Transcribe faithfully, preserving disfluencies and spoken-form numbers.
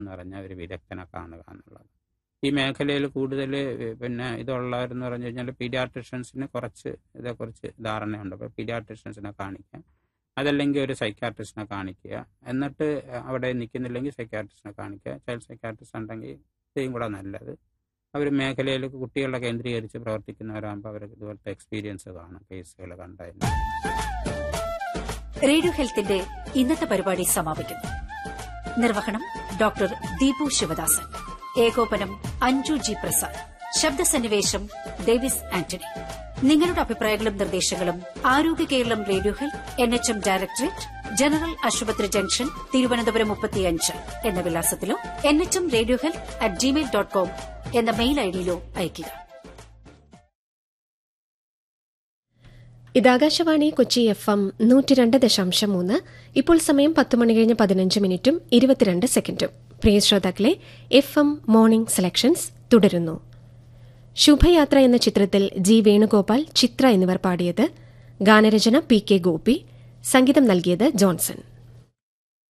എന്ന് പറഞ്ഞാൽ ഒരു വിദഗ്ധനെ കാണുക എന്നുള്ളത്. ഈ മേഖലയിൽ കൂടുതൽ പിന്നെ ഇതുള്ളവരെന്ന് പറഞ്ഞു കഴിഞ്ഞാൽ പീഡിയാട്രിഷ്യൻസിന് കുറച്ച് ഇതേക്കുറിച്ച് ധാരണയുണ്ട്. അപ്പോൾ പീഡിയാട്രിഷ്യൻസിനെ കാണിക്കുക, അതല്ലെങ്കിൽ ഒരു സൈക്കാട്രിസ്റ്റിനെ കാണിക്കുക, എന്നിട്ട് അവിടെ നിൽക്കുന്നില്ലെങ്കിൽ സൈക്കാട്രിസ്റ്റിനെ കാണിക്കുക. ചൈൽഡ് സൈക്കാട്രിസ്റ്റ് ഉണ്ടെങ്കിൽ ഇത്രയും കൂടെ നല്ലത്. അവർ മേഖലയിൽ കുട്ടികളെ കേന്ദ്രീകരിച്ച് പ്രവർത്തിക്കുന്നവരാകുമ്പോൾ അവർക്ക് ഇതുപോലത്തെ എക്സ്പീരിയൻസ് കാണും കേസുകൾ കണ്ടതിന്. റേഡിയോ ഹെൽത്തിന്റെ ഇന്നത്തെ പരിപാടി സമാപിക്കുന്നു. നിർവഹണം ഡോക്ടർ ദീപു ശിവദാസൻ, ഏകോപനം അഞ്ജു ജി പ്രസാദ്, ശബ്ദസന്നിവേശം ഡേവിസ് ആന്റണി. നിങ്ങളുടെ അഭിപ്രായങ്ങളും നിർദ്ദേശങ്ങളും ആരോഗ്യ Keralam radio health N H M directorate, general ആശുപത്രി ജംഗ്ഷൻ, തിരുവനന്തപുരം മുപ്പത്തിയഞ്ച് എന്ന വിലാസത്തിലോ N H M radio health at Gmail dot com എന്ന മെയിൽ ഐഡിയിലോ അയയ്ക്കുക. ഇത് ആകാശവാണി കൊച്ചി എഫ് എം നൂറ്റി രണ്ട് ദശാംശം മൂന്ന്. ഇപ്പോൾ സമയം പത്ത് മണി കഴിഞ്ഞ് പതിനഞ്ച് മിനിറ്റും ഇരുപത്തിരണ്ട് സെക്കൻഡും. പ്രിയ ശ്രോതാക്കളെ, എഫ് എം മോർണിംഗ് സെലക്ഷൻസ് തുടരുന്നു. ശുഭയാത്ര എന്ന ചിത്രത്തിൽ ജി വേണുഗോപാൽ, ചിത്ര എന്നിവർ പാടിയത്. ഗാനരചന പി കെ ഗോപി, സംഗീതം നൽകിയത് ജോൺസൺ.